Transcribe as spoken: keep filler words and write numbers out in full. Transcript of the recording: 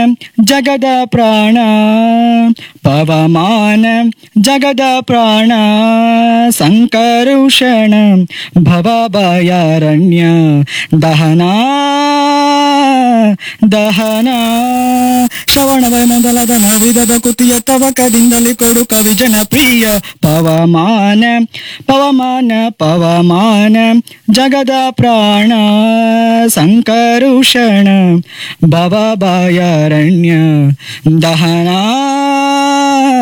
ಜಗದ ಪ್ರಾಣ ಪವಮಾನ ಜಗದ ಪ್ರಾಣ ಸಂಕರುಷಣ ಭವಭಯಾರಣ್ಯ ದಹನ ದಹನ ಶ್ರವಣವೇ ಮೊದಲಾದ ವಿಧದ ಕೃತಿಯ ತವಕದಿಂದಲೇ ಕೊಡು ಕವಿ ಜನಪ್ರಿಯ ಪವಮಾನ ಪವಮಾನ ಪವಮಾನ ಜಗದ ಪ್ರಾಣ ಸಂಕರುಷಣ ಭವಭಯಾರಣ್ಯ ದಹನ